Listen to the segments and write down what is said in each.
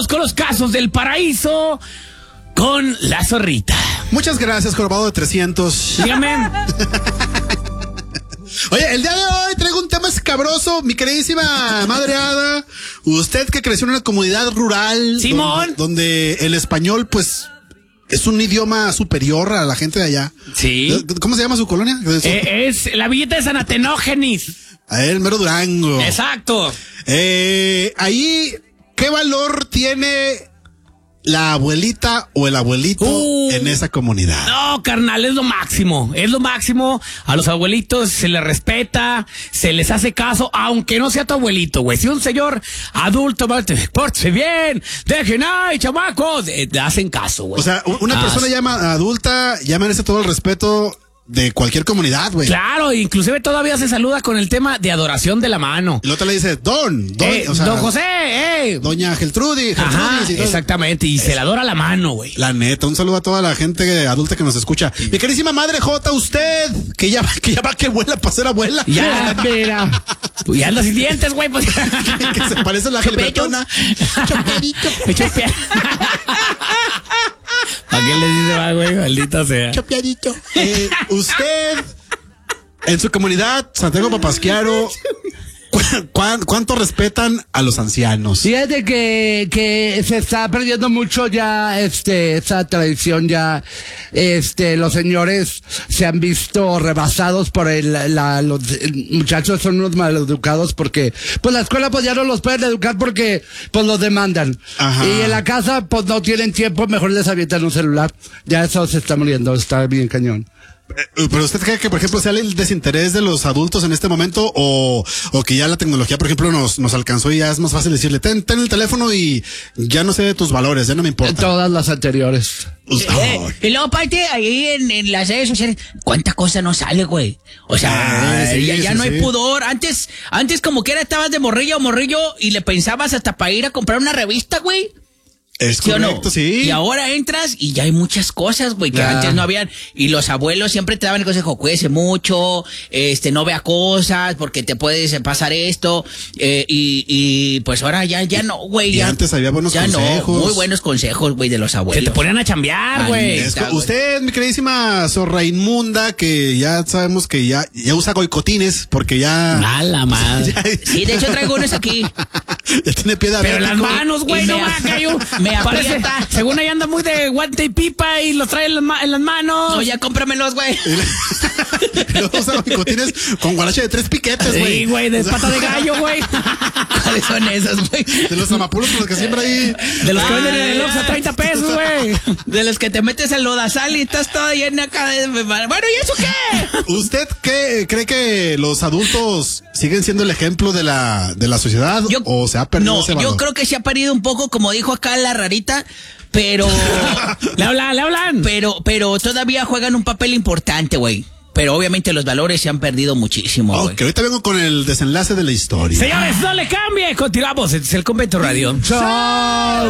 Vámonos con los casos del paraíso con la zorrita. Muchas gracias, Jorobado de 300. Dígame. Oye, el día de hoy traigo un tema escabroso, mi queridísima madre Ada. Usted que creció en una comunidad rural. Simón. Donde el español, pues, es un idioma superior a la gente de allá. Sí. ¿Cómo se llama su colonia? Es la villeta de San Atenógenis. El mero Durango. Exacto. Ahí, ¿qué valor tiene la abuelita o el abuelito en esa comunidad? No, carnal, es lo máximo. Es lo máximo. A los abuelitos se les respeta, se les hace caso, aunque no sea tu abuelito, güey. Si un señor adulto, pórtese bien, dejen ahí, chamacos, hacen caso, güey. O sea, una persona adulta ya merece todo el respeto de cualquier comunidad, güey. Claro, inclusive todavía se saluda con el tema de adoración de la mano. Y luego te le dice, o sea, don José, doña Gertrudis. Ajá, exactamente, y se le adora la mano, güey. La neta, un saludo a toda la gente adulta que nos escucha. Mi querísima madre Jota, usted, que ya va que vuela para ser abuela. Ya, mira. Pues ya anda sin dientes, güey. Pues. Que se parece a la Gilbertona. Choperito. ¿A qué le dice, güey? Maldita sea. Chopiadito. Usted, en su comunidad, Santiago Papasquiaro, ¿cuánto respetan a los ancianos? Fíjate que se está perdiendo mucho ya esa tradición ya. Los señores se han visto rebasados por los muchachos son unos maleducados porque pues la escuela pues ya no los pueden educar porque pues los demandan. Ajá. Y en la casa pues no tienen tiempo, mejor les avientan un celular. Ya eso se está muriendo, está bien cañón. ¿Pero usted cree que, por ejemplo, sea el desinterés de los adultos en este momento o que ya la tecnología, por ejemplo, nos alcanzó y ya es más fácil decirle, ten el teléfono y ya no sé de tus valores, ya no me importa? Todas las anteriores. Y luego, aparte, ahí en las redes sociales, ¿cuánta cosa no sale, güey? O sea, ya no hay pudor. Antes como que estabas de morrillo y le pensabas hasta para ir a comprar una revista, güey. Es correcto, sí. Y ahora entras y ya hay muchas cosas, güey, que antes no habían. Y los abuelos siempre te daban el consejo, cuídese mucho, no vea cosas, porque te puedes pasar esto. Y pues ahora ya no, güey. Y antes había buenos consejos. No, muy buenos consejos, güey, de los abuelos. Que te ponían a chambear, güey. Usted, mi queridísima zorra inmunda, que ya sabemos que ya usa goicotines, porque ya... Mala madre. Sí, de hecho traigo unos aquí. Ya tiene pie de pero las manos, güey, no va a caer. Me aprieta. Según ahí anda muy de guante y pipa y los trae en las manos. No, ya cómpramelos, güey. Luego usa los picotines con guarache de 3 piquetes, güey. Sí, güey, de pata de gallo, güey. ¿Cuáles son esos, güey? De los amapulos con los que siempre ahí. De los que venden en el Oxxo a 30 pesos, güey. De los que te metes en lodazal y estás toda llena acá de... Bueno, ¿y eso qué? ¿Usted cree que los adultos siguen siendo el ejemplo de la sociedad o se ha perdido ese valor? Yo creo que se ha perdido un poco, como dijo acá la rarita, pero... Le hablan. Pero todavía juegan un papel importante, güey. Pero obviamente los valores se han perdido muchísimo, güey. Ok, ahorita vengo con el desenlace de la historia. Señores, no le cambie. Continuamos. Este es el Convento Radio. ¡Chao!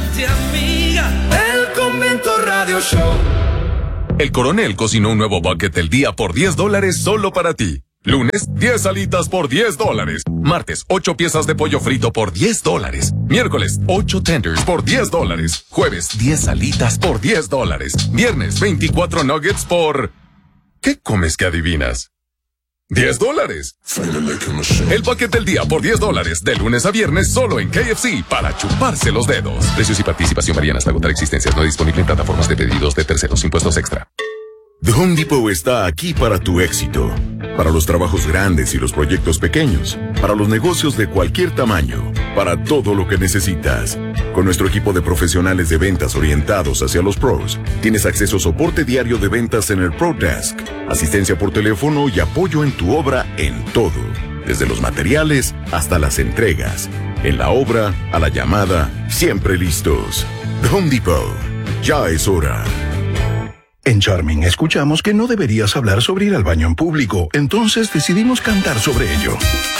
El Convento Radio Show. El Coronel cocinó un nuevo bucket del día por $10 solo para ti. Lunes, 10 alitas por $10. Martes, 8 piezas de pollo frito por $10. Miércoles, 8 tenders por $10. Jueves, 10 alitas por $10. Viernes, 24 nuggets por... ¿Qué comes que adivinas? $10. El bucket del día por $10, de lunes a viernes solo en KFC para chuparse los dedos. Precios y participación varían hasta agotar existencias. No disponible en plataformas de pedidos de terceros. Impuestos extra. The Home Depot está aquí para tu éxito. Para los trabajos grandes y los proyectos pequeños. Para los negocios de cualquier tamaño. Para todo lo que necesitas. Con nuestro equipo de profesionales de ventas orientados hacia los pros, tienes acceso a soporte diario de ventas en el Pro Desk, asistencia por teléfono y apoyo en tu obra en todo. Desde los materiales hasta las entregas. En la obra, a la llamada, siempre listos. The Home Depot. Ya es hora. En Charming escuchamos que no deberías hablar sobre ir al baño en público, entonces decidimos cantar sobre ello.